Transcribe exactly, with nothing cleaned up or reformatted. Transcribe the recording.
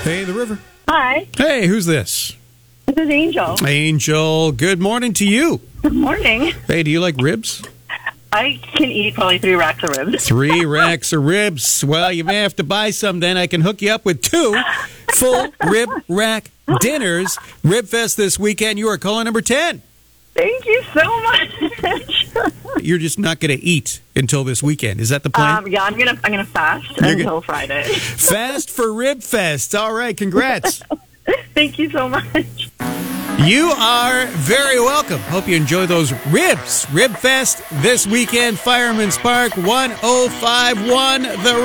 Hey, the river. Hi, Hey, who's this? this is Angel. Angel. Good morning to you. Good morning. Hey, do you like ribs? I can eat probably three racks of ribs. Three racks of ribs. Well, you may have to buy some then. I can hook you up with two full rib rack dinners. Rib Fest this weekend. You are caller number ten. Thank you so much. You're just not going to eat until this weekend. Is that the plan? um, yeah, I'm gonna I'm gonna fast You're until gonna- Friday. Fast for Rib Fest. All right, congrats. Thank you so much. You are very welcome. Hope you enjoy those ribs. Rib Fest this weekend, Fireman's Park, one oh five one The